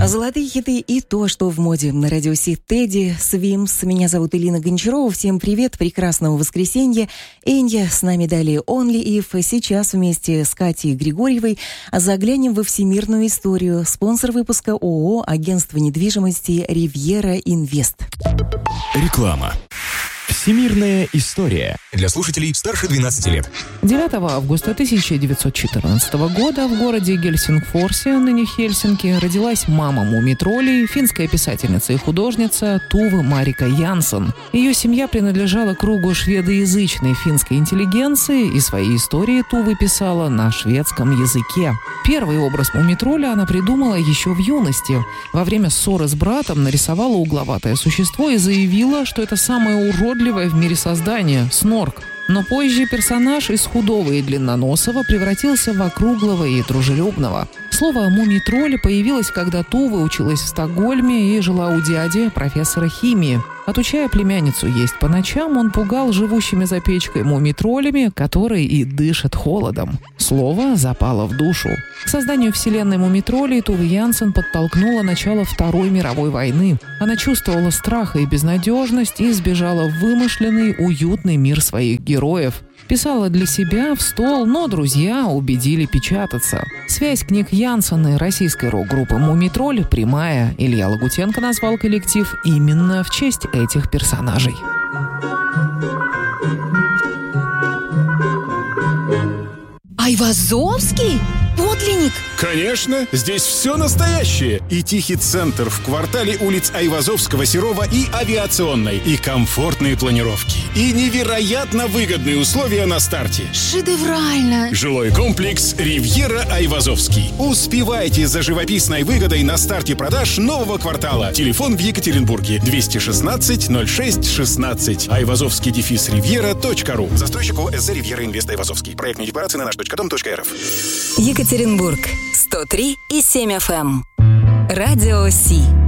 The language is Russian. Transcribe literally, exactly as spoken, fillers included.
Золотые хиты и то, что в моде. На радио Си Тедди, Свимс. Меня зовут Элина Гончарова. Всем привет, прекрасного воскресенья. Энья, с нами далее Only If. Сейчас вместе с Катей Григорьевой заглянем во всемирную историю. Спонсор выпуска ООО «Агентство недвижимости Ривьера Инвест». Реклама. Всемирная история для слушателей старше двенадцати лет. девятого августа тысяча девятьсот четырнадцатого года в городе Гельсингфорсе, ныне Хельсинки, родилась мама мумий-троллей, финская писательница и художница Туве Марика Янсен. Ее семья принадлежала кругу шведоязычной финской интеллигенции, и свои истории Туве писала на шведском языке. Первый образ мумий-тролля она придумала еще в юности. Во время ссоры с братом нарисовала угловатое существо и заявила, что это самое уродливое в мире создание – снорк. Но позже персонаж из худого и длинноносого превратился в округлого и дружелюбного. Слово «мумий-тролль» появилось, когда Туве училась в Стокгольме и жила у дяди, профессора химии. Отучая племянницу есть по ночам, он пугал живущими за печкой мумий-троллями, которые и дышат холодом. Слово запало в душу. К созданию вселенной мумий-троллей Туве Янсен подтолкнула начало Второй мировой войны. Она чувствовала страх и безнадежность и сбежала в вымышленный, уютный мир своих героев. Писала для себя в стол, но друзья убедили печататься. Связь книг Янсена и российской рок-группы «Мумий-тролль» прямая. Илья Лагутенко назвал коллектив именно в честь этих персонажей. Айвазовский? Подлинник? Конечно, здесь все настоящее. И тихий центр в квартале улиц Айвазовского, Серова и Авиационной. И комфортные планировки. И невероятно выгодные условия на старте. Шедеврально! Жилой комплекс «Ривьера Айвазовский». Успевайте за живописной выгодой на старте продаж нового квартала. Телефон в Екатеринбурге двести шестнадцать ноль шесть шестнадцать. Айвазовский дефис ривьера точка ру. Застройщик ООО «СЗ Ривьера Инвест Айвазовский». Проектные декларации на наш точка дом точка эр эф. Екатеринбург. сто три и семь эф эм. Радио Си.